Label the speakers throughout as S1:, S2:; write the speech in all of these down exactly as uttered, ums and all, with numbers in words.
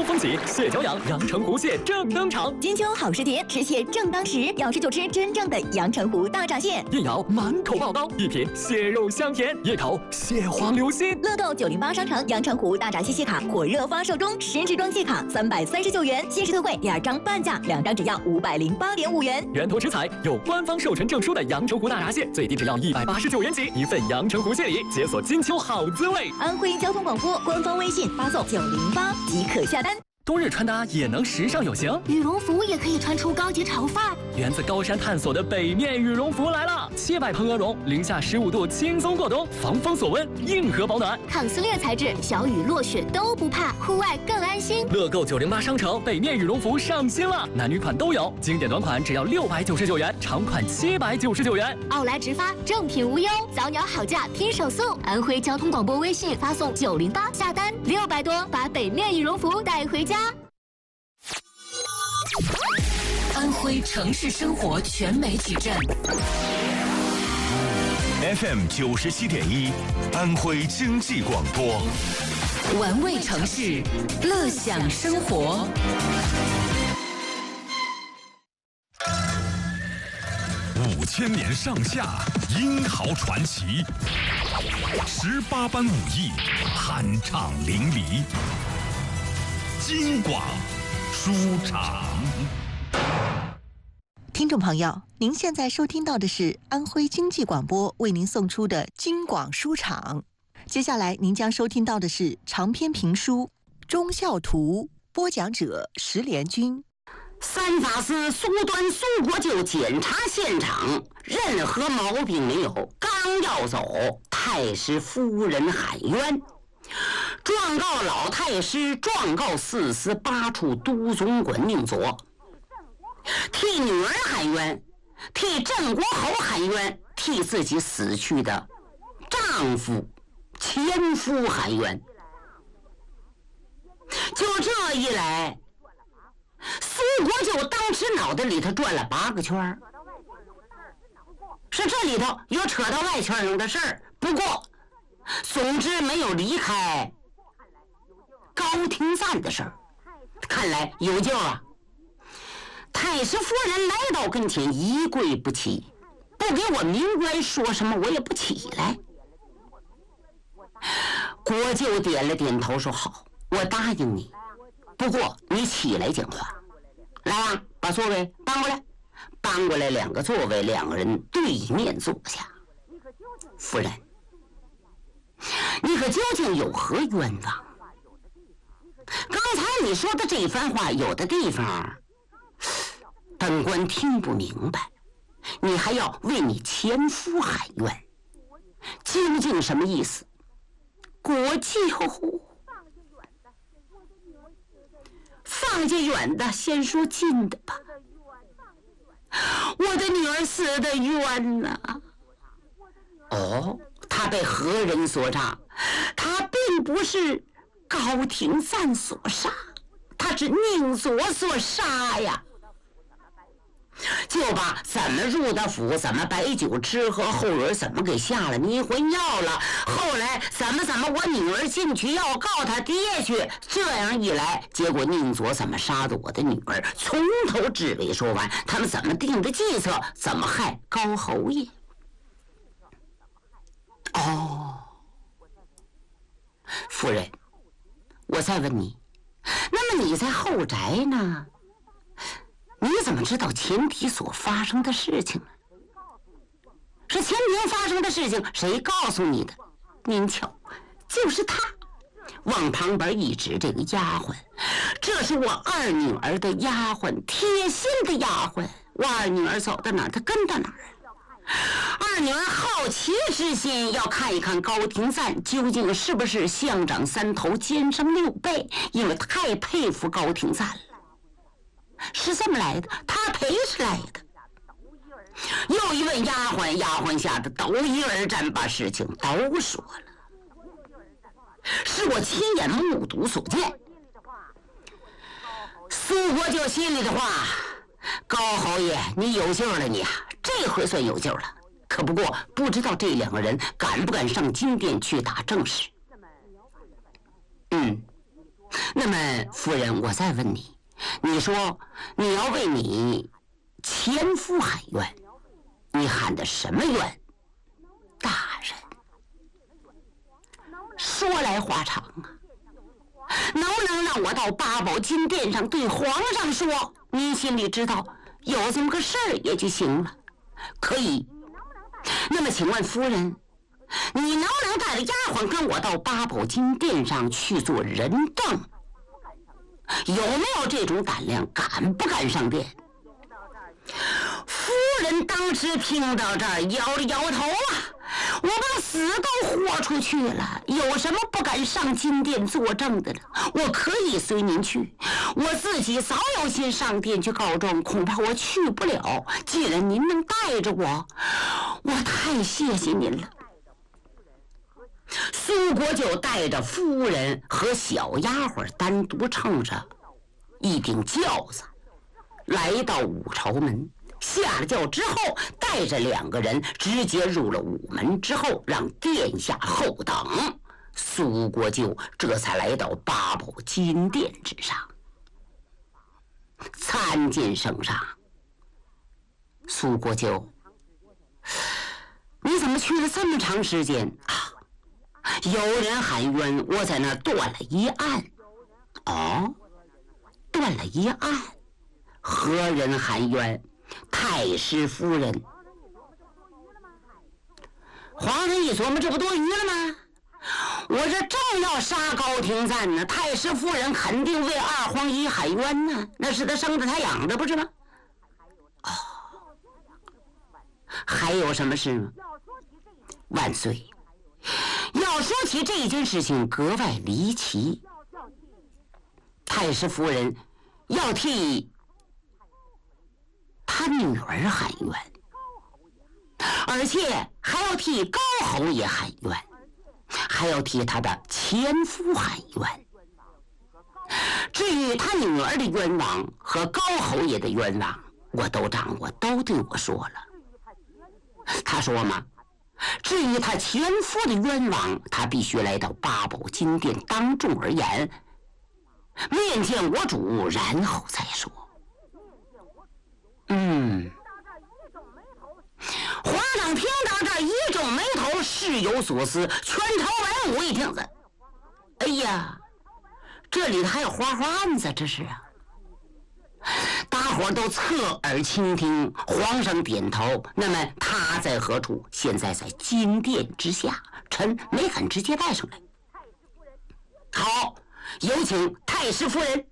S1: 秋风起，蟹脚痒，阳澄湖蟹正登场。
S2: 金秋好时节，吃蟹正当时，要吃就吃真正的阳澄湖大闸蟹。
S1: 一咬满口爆刀，一品蟹肉香甜，一口蟹黄流心。
S2: 乐购九零八商城阳澄湖大闸蟹蟹卡火热发售中，十支装蟹卡三百三十九元，限时特惠，第二张半价，两张只要五百零八点五元。
S1: 源头食材有官方授权证书的阳澄湖大闸蟹，最低只要一百八十九元起，一份阳澄湖蟹礼，解锁金秋好滋味。
S2: 安徽交通广播官方微信发送九零八即可下单。
S1: 冬日穿搭也能时尚有型，
S3: 羽绒服也可以穿出高级潮范儿。
S1: 源自高山探索的北面羽绒服来了，切百蓬鹅绒，零下十五度轻松过冬，防风锁温，硬核保暖，
S3: 抗撕裂材质，小雨落雪都不怕，户外更安心。
S1: 乐购九零八商城北面羽绒服上新了，男女款都有，经典短款只要六百九十九元，长款七百九十九元。
S3: 奥莱直发，正品无忧，早鸟好价拼手速。安徽交通广播微信发送九零八下单，六百多把北面羽绒服带回家。
S4: 安徽城市生活全媒体站
S5: F M 九十七点一，安徽经济广播，
S4: 玩味城市，乐享生活。
S5: 五千年上下，英豪传奇，十八般武艺，酣畅淋漓。京广书场。
S6: 听众朋友，您现在收听到的是安徽经济广播为您送出的京广书场。接下来您将收听到的是长篇评书《忠孝图》，播讲者石连军。
S7: 三法司苏端苏国舅检查现场，任何毛病没有，刚要走，太师夫人喊冤，状告老太师，状告四司八处都总管宁左，替女儿喊冤，替镇国侯喊冤，替自己死去的丈夫前夫喊冤。就这一来，苏国舅当时脑袋里头转了八个圈，是这里头有扯到外圈上的事儿，不过总之没有离开高廷赞的事儿。看来有救啊！太师夫人来到跟前，一跪不起，不给我明官说什么，我也不起来。国舅点了点头，说好，我答应你，不过你起来讲话。来啊，把座位搬过来。搬过来两个座位，两个人对面坐下。夫人，你可究竟有何冤枉？刚才你说的这番话，有的地方本官听不明白，你还要为你前夫喊冤，究竟什么意思？国舅，放下远的，先说近的吧。我的女儿死得冤呐！哦，她被何人所杀？她并不是高廷赞所杀，她是宁左所杀呀。就把怎么入的府，怎么摆酒吃喝，后人怎么给下了迷魂药了，后来怎么怎么我女儿进去要告他爹去，这样一来，结果宁左怎么杀的我的女儿，从头至尾说完，他们怎么定的计策，怎么害高侯爷。哦，夫人，我再问你，那么你在后宅呢？你怎么知道前庭所发生的事情呢？是前庭发生的事情，谁告诉你的？您瞧，就是他。往旁边一指，这个丫鬟，这是我二女儿的丫鬟，贴心的丫鬟。我二女儿走到哪儿，她跟到哪儿。二女儿好奇之心，要看一看高廷赞究竟是不是象长三头，肩生六臂，因为太佩服高廷赞了。是这么来的，他陪着来的。又一问丫鬟，丫鬟吓得抖衣而战，把事情都说了，是我亲眼目睹所见。苏国舅心里的话，高侯爷，你有救了你啊，这回算有救了。可不过不知道这两个人敢不敢上金殿去打正事。嗯， 那么夫人，我再问你，你说你要为你前夫喊冤，你喊的什么冤？大人，说来话长啊，能不能让我到八宝金殿上对皇上说，您心里知道有这么个事儿也就行了？可以。那么请问夫人，你能不能带着丫鬟跟我到八宝金殿上去做人证？有没有这种胆量？敢不敢上殿？夫人当时听到这儿摇了摇头啊，我把死都豁出去了，有什么不敢上金殿作证的呢？我可以随您去，我自己早有心上殿去告状，恐怕我去不了。既然您能带着我，我太谢谢您了。苏国就带着夫人和小丫鬟单独乘着一顶轿子来到武朝门，下了轿之后带着两个人直接入了午门，之后让殿下候等。苏国舅这才来到八宝金殿之上参见圣上。苏国舅，你怎么去了这么长时间啊？有人喊冤，我在那儿断了一案。哦，断了一案，何人喊冤？太师夫人。皇上一琢磨，这不多余了吗？我这正要杀高廷赞呢，太师夫人肯定为二皇姨喊冤呢，那是他生的他养的，不是吗？哦，还有什么事吗？万岁！要说起这件事情格外离奇，太师夫人要替他女儿喊冤，而且还要替高侯爷喊冤，还要替他的前夫喊冤。至于他女儿的冤枉和高侯爷的冤枉，我都掌握，都对我说了。他说嘛，至于他前夫的冤枉，他必须来到八宝金殿当众而言，面见我主，然后再说。嗯，皇上听到这儿一皱眉头，事有所思，全朝文武一听子，哎呀，这里头还有花花案子，这是啊！大伙都侧耳倾听，皇上点头。那么他在何处？现在在金殿之下，臣没敢直接带上来。好，有请太师夫人。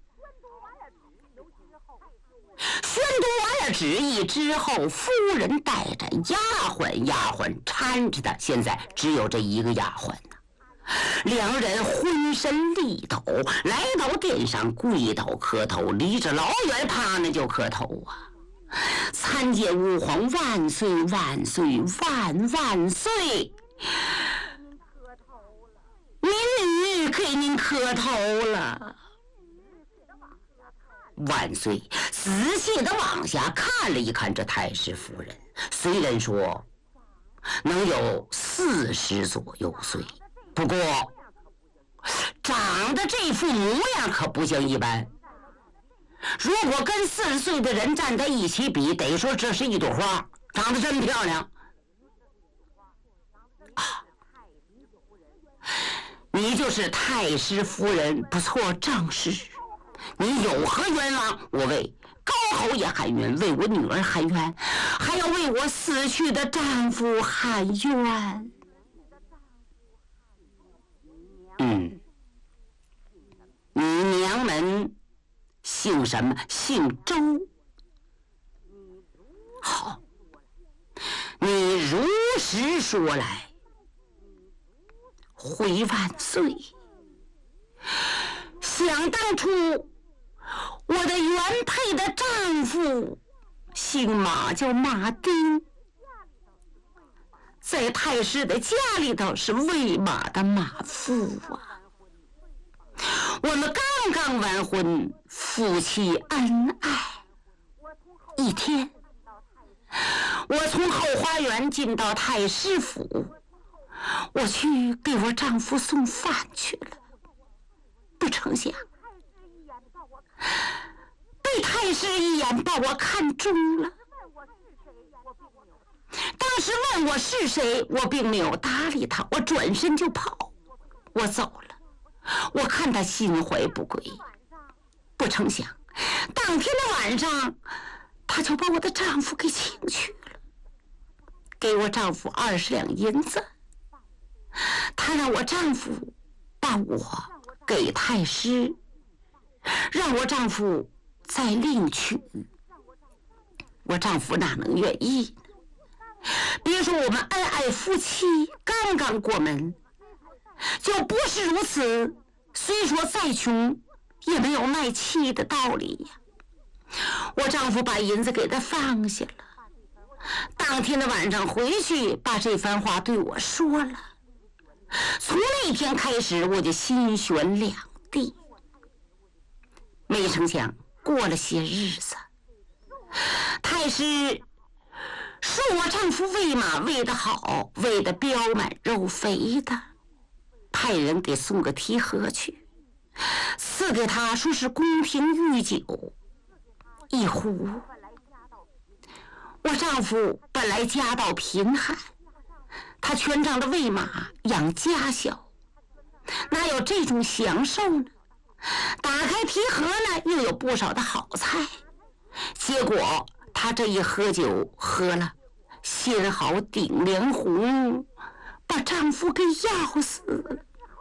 S7: 宣读完了旨意之后，夫人带着丫鬟，丫鬟搀着的，现在只有这一个丫鬟呢。两人浑身力抖，来到殿上跪倒磕头，离着老远趴那就磕头啊！参见吾皇万岁万岁万万岁！民女给您磕头了。万岁仔细的往下看了一看这太师夫人，虽然说能有四十左右岁，不过长得这副模样可不像一般。如果跟四十岁的人站在一起比，得说这是一朵花，长得真漂亮啊！你就是太师夫人，不错，正是。你有何冤枉？我为高侯爷喊冤，为我女儿喊冤，还要为我死去的丈夫喊冤。嗯，你娘们姓什么？姓周。好，你如实说来。回万岁！想当初，我的原配的丈夫姓马，叫马丁，在太师的家里头是喂马的马夫啊。我们刚刚完婚，夫妻恩爱。一天，我从后花园进到太师府，我去给我丈夫送饭去了，不成想太师一眼把我看中了。当时问我是谁，我并没有搭理他，我转身就跑，我走了。我看他心怀不轨，不成想当天的晚上他就把我的丈夫给请去了，给我丈夫二十两银子，他让我丈夫把我给太师，让我丈夫再另娶。我丈夫哪能愿意呢？别说我们恩爱夫妻刚刚过门，就不是如此，虽说再穷也没有卖妻的道理呀。我丈夫把银子给他放下了，当天的晚上回去把这番话对我说了。从那天开始我就心悬两地。没成想过了些日子，太师说我丈夫喂马喂得好，喂得膘满肉肥的，派人给送个提盒去，赐给他说是宫廷御酒一壶。我丈夫本来家道贫寒，他全仗着喂马养家小，哪有这种享受呢？打开提盒呢，又有不少的好菜，结果他这一喝酒喝了先好顶梁红，把丈夫给要死了。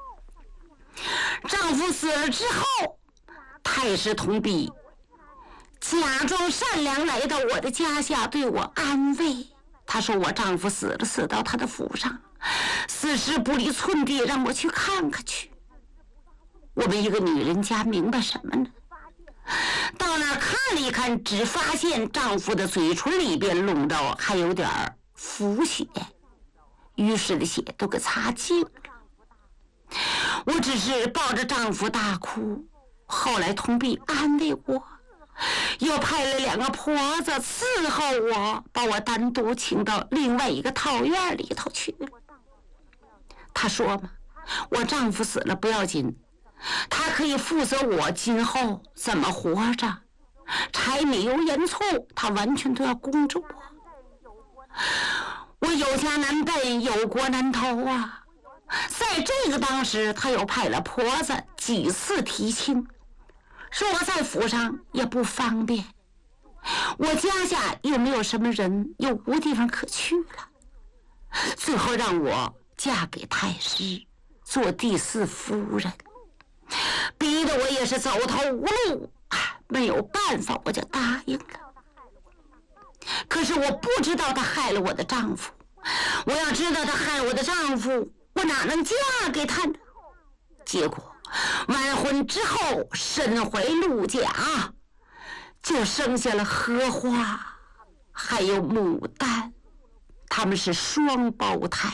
S7: 丈夫死了之后，太师同弼假装善良来到我的家下对我安慰，他说我丈夫死了，死到他的府上，死时不离寸地，让我去看看去。我们一个女人家明白什么呢？到那儿看了一看，只发现丈夫的嘴唇里边弄到还有点浮血，于是的血都给擦净了。我只是抱着丈夫大哭，后来同弼安慰我，又派了两个婆子伺候我，把我单独请到另外一个套院里头去了。他说嘛，我丈夫死了不要紧，他可以负责我今后怎么活着，柴米油盐醋他完全都要供着我。我有家难奔，有国难投啊。在这个当时，他又派了婆子几次提亲，说我在府上也不方便，我家下又没有什么人，又无地方可去了，最后让我嫁给太师做第四夫人，逼得我也是走投无路，没有办法我就答应了。可是我不知道他害了我的丈夫，我要知道他害我的丈夫，我哪能嫁给他呢？结果完婚之后身怀鹿甲，就生下了荷花还有牡丹，他们是双胞胎。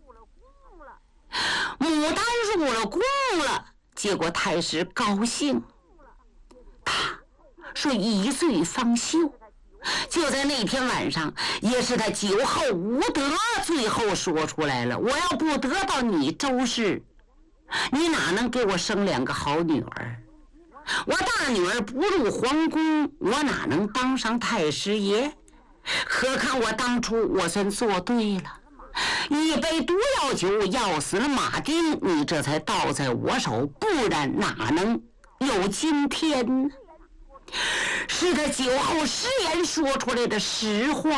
S7: 牡丹入了宫了，结果太师高兴，他说一醉方休。就在那天晚上，也是他酒后无德，最后说出来了，我要不得到你周氏，你哪能给我生两个好女儿？我大女儿不入皇宫，我哪能当上太师爷？何看我当初我算做对了，一杯毒药酒药死了马丁，你这才倒在我手，不然哪能有今天呢？是他酒后失言说出来的实话。